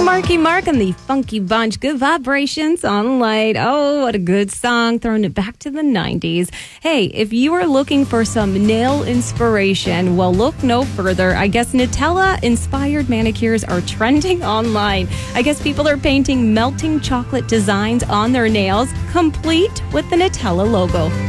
Marky Mark and the Funky Bunch. Good vibrations on light. Oh, what a good song. Throwing it back to the 90s. Hey, if you are looking for some nail inspiration, well, look no further. I guess Nutella-inspired manicures are trending online. I guess people are painting melting chocolate designs on their nails, complete with the Nutella logo.